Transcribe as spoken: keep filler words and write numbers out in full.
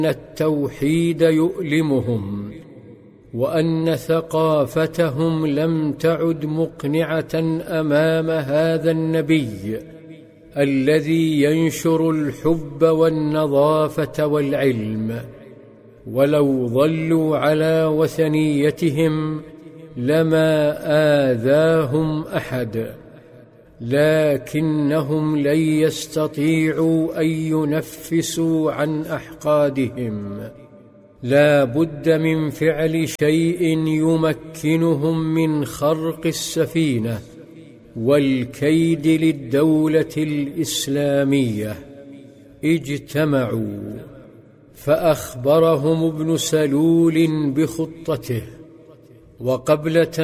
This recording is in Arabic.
التوحيد يؤلمهم، وأن ثقافتهم لم تعد مقنعة أمام هذا النبي الذي ينشر الحب والنظافة والعلم. ولو ظلوا على وثنيتهم لما آذاهم أحد، لكنهم لن يستطيعوا أن ينفسوا عن أحقادهم. لا بد من فعل شيء يمكنهم من خرق السفينة والكيد للدولة الإسلامية. اجتمعوا، فأخبرهم ابن سلول بخطته، وقبل